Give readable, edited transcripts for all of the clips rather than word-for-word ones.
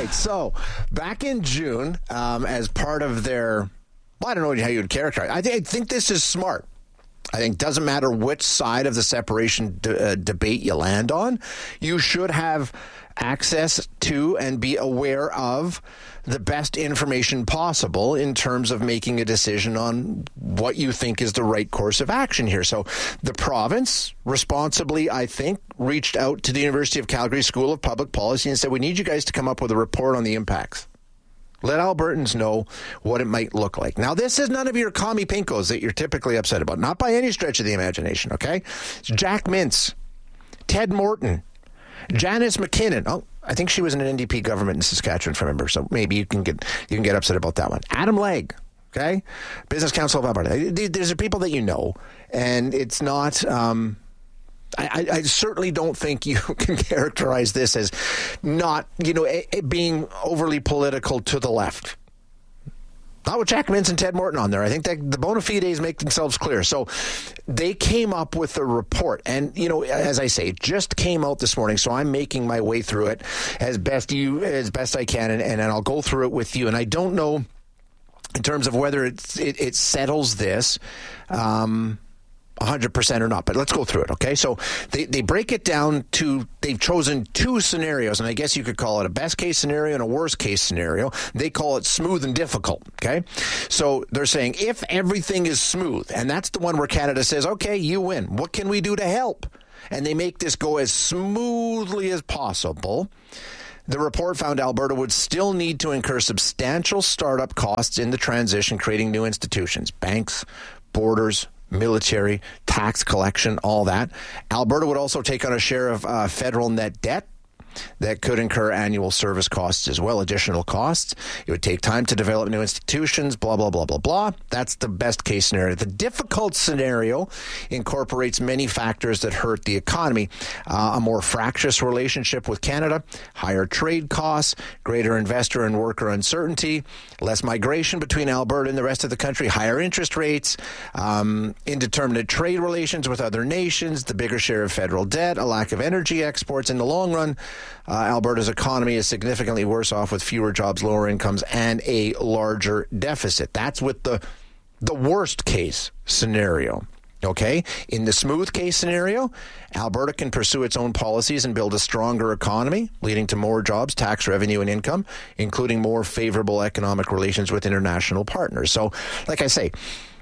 right. So back in June, as part of their, well, I don't know how you would characterize it. I think this is smart. I think it doesn't matter which side of the separation debate you land on, you should have access to and be aware of the best information possible in terms of making a decision on what you think is the right course of action here. So the province responsibly, I think, reached out to the University of Calgary School of Public Policy and said, we need you guys to come up with a report on the impacts. Let Albertans know what it might look like. Now, this is none of your commie pinkos that you're typically upset about. Not by any stretch of the imagination, okay? It's Jack Mintz, Ted Morton, Janice McKinnon. Oh, I think she was in an NDP government in Saskatchewan, if I remember. So maybe you can get upset about that one. Adam Legge, okay? Business Council of Alberta. These are people that you know, and it's not... I certainly don't think you can characterize this as not, being overly political to the left. Not with Jack Mintz and Ted Morton on there. I think that the bona fides make themselves clear. So they came up with a report. And, as I say, it just came out this morning. So I'm making my way through it as best I can. And I'll go through it with you. And I don't know in terms of whether it settles this 100% or not, but let's go through it, okay? So they break it down to, they've chosen two scenarios, and I guess you could call it a best case scenario and a worst case scenario. They call it smooth and difficult, okay? So they're saying if everything is smooth, and that's the one where Canada says, okay, you win. What can we do to help? And they make this go as smoothly as possible. The report found Alberta would still need to incur substantial startup costs in the transition, creating new institutions, banks, borders, military, tax collection, all that. Alberta would also take on a share of federal net debt that could incur annual service costs as well, additional costs. It would take time to develop new institutions, blah, blah, blah, blah, blah. That's the best case scenario. The difficult scenario incorporates many factors that hurt the economy. A more fractious relationship with Canada, higher trade costs, greater investor and worker uncertainty, less migration between Alberta and the rest of the country, higher interest rates, indeterminate trade relations with other nations, the bigger share of federal debt, a lack of energy exports. In the long run, Alberta's economy is significantly worse off with fewer jobs, lower incomes, and a larger deficit. That's with the worst case scenario. Okay? In the smooth case scenario, Alberta can pursue its own policies and build a stronger economy, leading to more jobs, tax revenue, and income, including more favorable economic relations with international partners. So, like I say,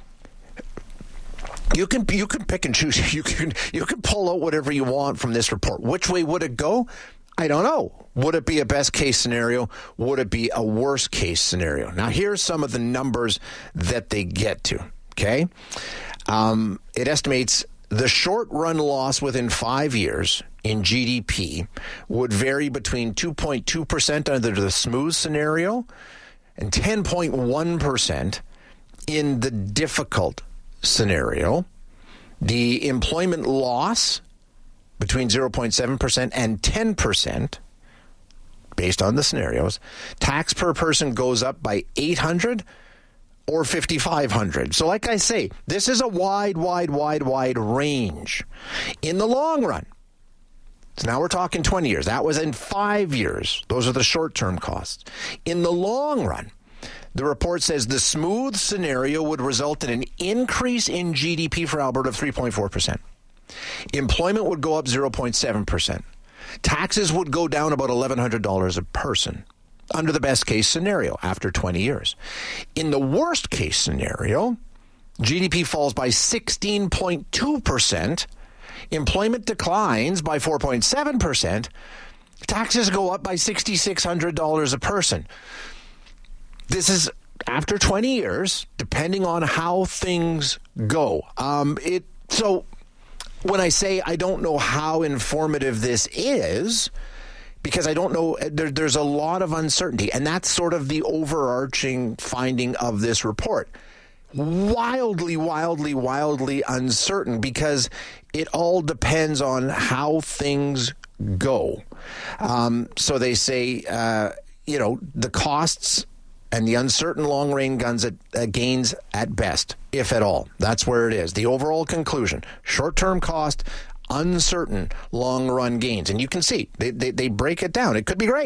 you can pick and choose. You can pull out whatever you want from this report. Which way would it go? I don't know. Would it be a best case scenario? Would it be a worst case scenario? Now, here's some of the numbers that they get to. Okay, it estimates the short run loss within 5 years in GDP would vary between 2.2% under the smooth scenario and 10.1% in the difficult scenario. The employment loss between 0.7% and 10% based on the scenarios. Tax per person goes up by $800 or $5,500. So like I say, this is a wide range. In the long run, so now we're talking 20 years. That was in 5 years. Those are the short-term costs. In the long run, the report says the smooth scenario would result in an increase in GDP for Alberta of 3.4%. Employment would go up 0.7%. Taxes would go down about $1,100 a person under the best case scenario after 20 years. In the worst case scenario, GDP falls by 16.2%. Employment declines by 4.7%. Taxes go up by $6,600 a person. This is after 20 years, depending on how things go. So when I say I don't know how informative this is, because I don't know, there's a lot of uncertainty, and that's sort of the overarching finding of this report. Wildly uncertain, because it all depends on how things go. So they say, the costs and the uncertain long-range gains at best, if at all. That's where it is. The overall conclusion, short-term cost, uncertain long-run gains. And you can see, they break it down. It could be great.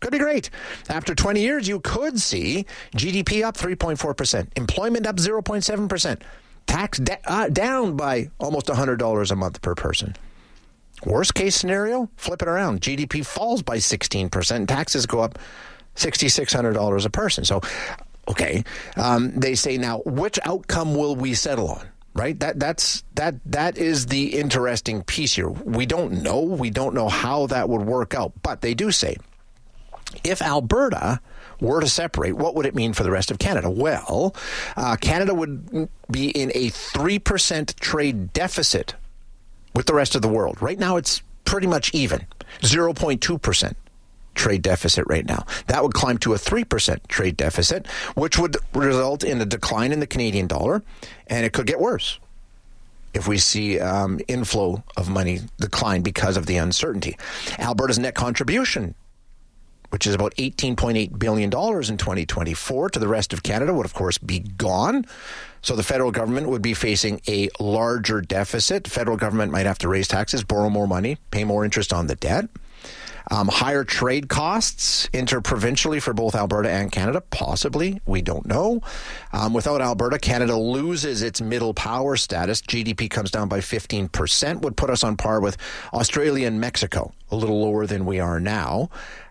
Could be great. After 20 years, you could see GDP up 3.4%, employment up 0.7%, tax down by almost $100 a month per person. Worst case scenario, flip it around. GDP falls by 16%, taxes go up $6,600 a person. So, okay, they say now, which outcome will we settle on? Right? That is the interesting piece here. We don't know. We don't know how that would work out. But they do say, if Alberta were to separate, what would it mean for the rest of Canada? Well, Canada would be in a 3% trade deficit with the rest of the world. Right now, it's pretty much even, 0.2% trade deficit right now. That would climb to a 3% trade deficit, which would result in a decline in the Canadian dollar, and it could get worse if we see inflow of money decline because of the uncertainty. Alberta's net contribution, which is about $18.8 billion in 2024 to the rest of Canada, would, of course, be gone. So the federal government would be facing a larger deficit. Federal government might have to raise taxes, borrow more money, pay more interest on the debt. Higher trade costs interprovincially for both Alberta and Canada, possibly. We don't know. Without Alberta, Canada loses its middle power status. GDP comes down by 15%, would put us on par with Australia and Mexico, a little lower than we are now.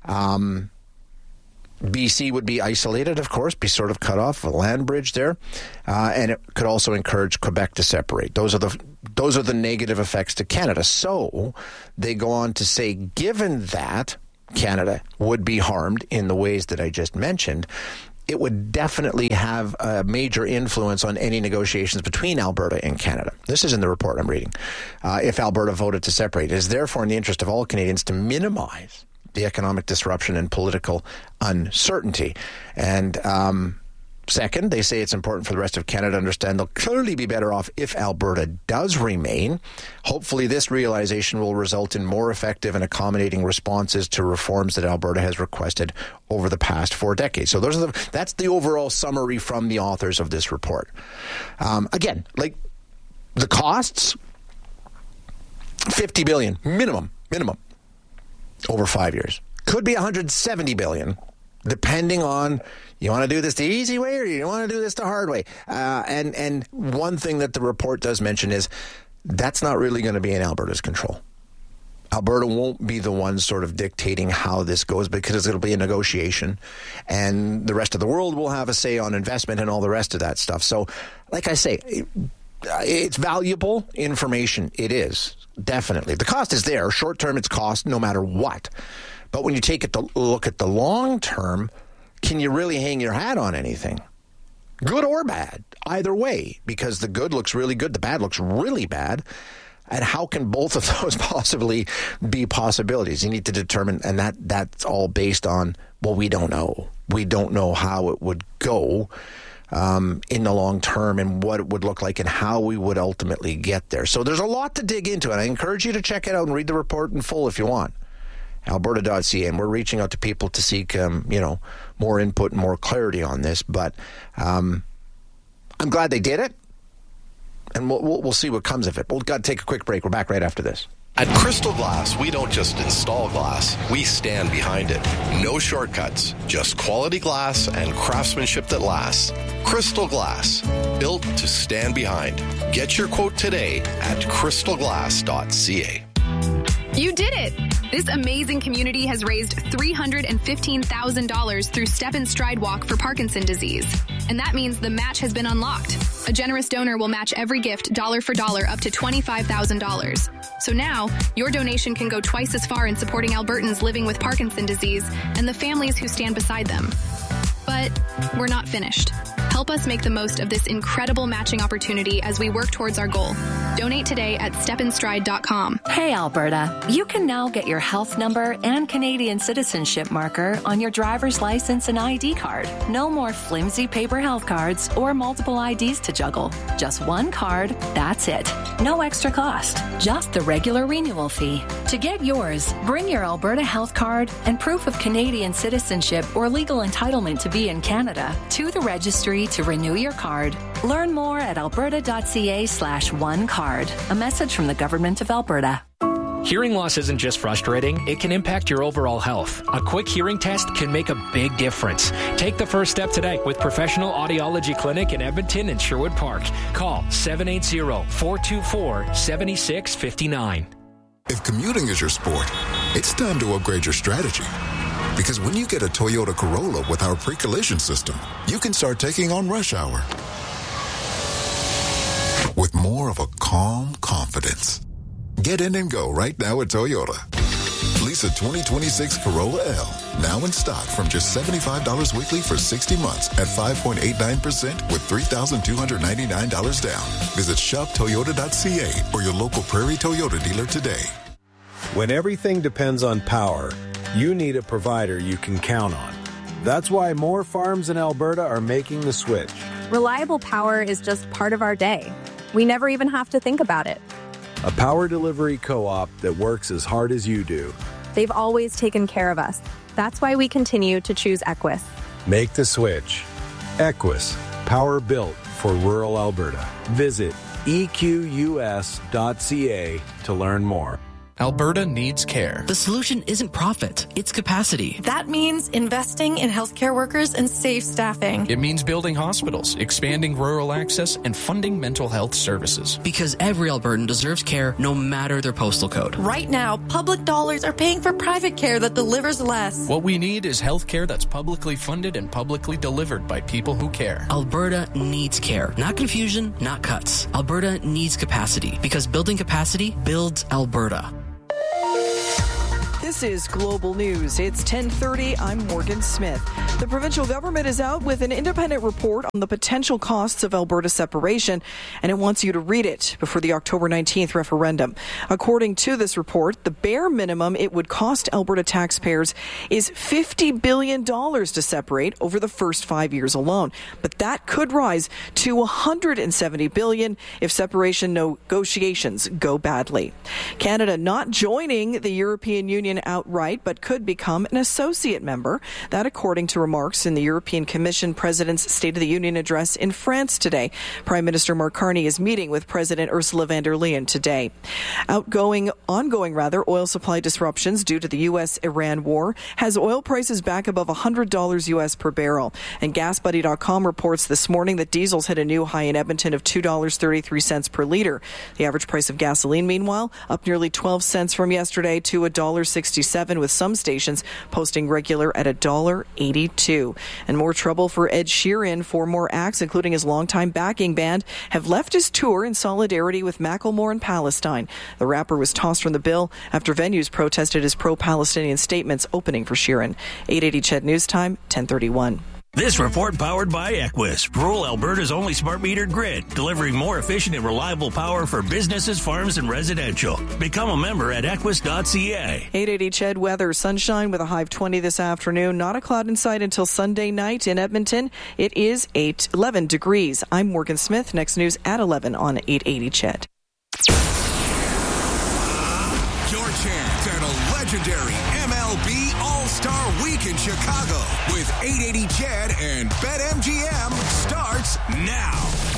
BC would be isolated, of course, be sort of cut off, a land bridge there, and it could also encourage Quebec to separate. Those are the negative effects to Canada. So they go on to say, given that Canada would be harmed in the ways that I just mentioned, it would definitely have a major influence on any negotiations between Alberta and Canada. This is in the report I'm reading. If Alberta voted to separate, it is therefore in the interest of all Canadians to minimize the economic disruption and political uncertainty. And second, they say it's important for the rest of Canada to understand they'll clearly be better off if Alberta does remain. Hopefully this realization will result in more effective and accommodating responses to reforms that Alberta has requested over the past 4 decades. So that's the overall summary from the authors of this report. Again, like the costs, $50 billion minimum. Over 5 years. Could be $170 billion, depending on you want to do this the easy way or you want to do this the hard way. And one thing that the report does mention is that's not really going to be in Alberta's control. Alberta won't be the one sort of dictating how this goes because it'll be a negotiation and the rest of the world will have a say on investment and all the rest of that stuff. So, like I say, it's valuable information. It is. Definitely. The cost is there. Short term, it's cost no matter what. But when you take a look at the long term, can you really hang your hat on anything? Good or bad, either way, because the good looks really good, the bad looks really bad. And how can both of those possibly be possibilities? You need to determine, and that's all based on, well, we don't know. We don't know how it would go in the long term and what it would look like and how we would ultimately get there. So there's a lot to dig into, and I encourage you to check it out and read the report in full if you want. Alberta.ca, and we're reaching out to people to seek, more input and more clarity on this. But I'm glad they did it, and we'll see what comes of it. But we've got to take a quick break. We're back right after this. At Crystal Glass, we don't just install glass, we stand behind it. No shortcuts, just quality glass and craftsmanship that lasts. Crystal Glass, built to stand behind. Get your quote today at crystalglass.ca. You did it! This amazing community has raised $315,000 through Step and Stride Walk for Parkinson's disease. And that means the match has been unlocked. A generous donor will match every gift dollar for dollar up to $25,000. So now, your donation can go twice as far in supporting Albertans living with Parkinson's disease and the families who stand beside them. But we're not finished. Help us make the most of this incredible matching opportunity as we work towards our goal. Donate today at stepandstride.com. Hey, Alberta. You can now get your health number and Canadian citizenship marker on your driver's license and ID card. No more flimsy paper health cards or multiple IDs to juggle. Just one card, that's it. No extra cost, just the regular renewal fee. To get yours, bring your Alberta health card and proof of Canadian citizenship or legal entitlement to be in Canada to the registry to renew your card. Learn more at alberta.ca/onecard. A message from the Government of Alberta. Hearing loss isn't just frustrating, it can impact your overall health. A quick hearing test can make a big difference. Take the first step today with Professional Audiology Clinic in Edmonton and Sherwood Park. Call 780-424-7659. If commuting is your sport, it's time to upgrade your strategy. Because when you get a Toyota Corolla with our pre-collision system, you can start taking on rush hour with more of a calm confidence. Get in and go right now at Toyota. Lease a 2026 Corolla L, now in stock from just $75 weekly for 60 months at 5.89% with $3,299 down. Visit shoptoyota.ca or your local Prairie Toyota dealer today. When everything depends on power, you need a provider you can count on. That's why more farms in Alberta are making the switch. Reliable power is just part of our day. We never even have to think about it. A power delivery co-op that works as hard as you do. They've always taken care of us. That's why we continue to choose Equus. Make the switch. Equus, power built for rural Alberta. Visit equs.ca to learn more. Alberta needs care. The solution isn't profit, it's capacity. That means investing in healthcare workers and safe staffing. It means building hospitals, expanding rural access, and funding mental health services. Because every Albertan deserves care no matter their postal code. Right now, public dollars are paying for private care that delivers less. What we need is health care that's publicly funded and publicly delivered by people who care. Alberta needs care. Not confusion, not cuts. Alberta needs capacity. Because building capacity builds Alberta. This is Global News. It's 10:30. I'm Morgan Smith. The provincial government is out with an independent report on the potential costs of Alberta separation, and it wants you to read it before the October 19th referendum. According to this report, the bare minimum it would cost Alberta taxpayers is $50 billion to separate over the first 5 years alone. But that could rise to $170 billion if separation negotiations go badly. Canada not joining the European Union outright, but could become an associate member. That according to remarks in the European Commission President's State of the Union address in France today. Prime Minister Mark Carney is meeting with President Ursula von der Leyen today. Ongoing oil supply disruptions due to the U.S.-Iran war has oil prices back above $100 U.S. per barrel. And GasBuddy.com reports this morning that diesels hit a new high in Edmonton of $2.33 per litre. The average price of gasoline, meanwhile, up nearly 12 cents from yesterday to $1.67, with some stations posting regular at $1.82. And more trouble for Ed Sheeran. 4 more acts, including his longtime backing band, have left his tour in solidarity with Macklemore and Palestine. The rapper was tossed from the bill after venues protested his pro-Palestinian statements opening for Sheeran. 880 CHED News Time, 10:31. This report powered by Equus, rural Alberta's only smart metered grid, delivering more efficient and reliable power for businesses, farms, and residential. Become a member at equus.ca. 880 CHED weather, sunshine with a high of 20 this afternoon. Not a cloud in sight until Sunday night in Edmonton. It is 11 degrees. I'm Morgan Smith. Next news at 11 on 880 CHED. Your chance at a legendary MLB All-Star Week in Chicago with 880 CHED and BetMGM starts now.